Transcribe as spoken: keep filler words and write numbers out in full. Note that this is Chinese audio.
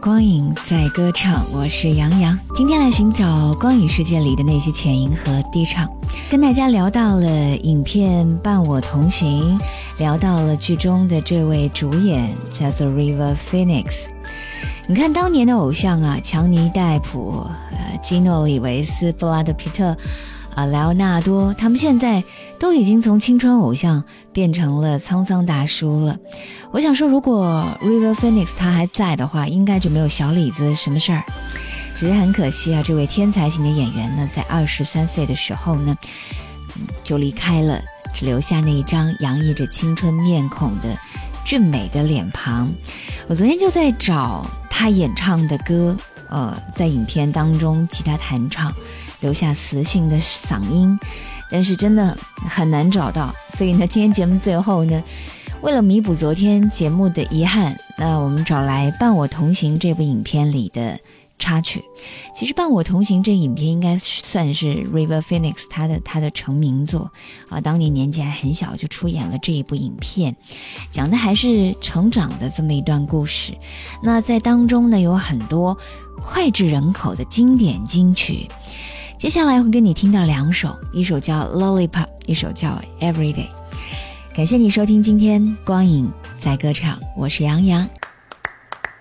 光影在歌唱，我是杨洋。今天来寻找光影世界里的那些浅吟和低唱，跟大家聊到了影片《伴我同行》，聊到了剧中的这位主演叫做 River Phoenix。你看当年的偶像啊，强尼戴普、呃、基诺里维斯、布拉德皮特啊，莱奥纳多，他们现在都已经从青春偶像变成了沧桑大叔了。我想说，如果 River Phoenix 他还在的话，应该就没有小李子什么事儿。只是很可惜啊，这位天才型的演员呢，在二十三岁的时候呢，嗯，就离开了，只留下那一张洋溢着青春面孔的俊美的脸庞。我昨天就在找他演唱的歌，呃，在影片当中吉他弹唱，留下磁性的嗓音，但是真的很难找到。所以呢，今天节目最后呢，为了弥补昨天节目的遗憾，那我们找来《伴我同行》这部影片里的插曲。其实《伴我同行》这影片应该算是 River Phoenix 他的他的成名作啊，当年年纪还很小就出演了这一部影片，讲的还是成长的这么一段故事。那在当中呢，有很多脍炙人口的经典金曲。接下来会跟你听到两首，一首叫 Lollipop， 一首叫 Everyday。感谢你收听今天光影在歌唱，我是杨洋，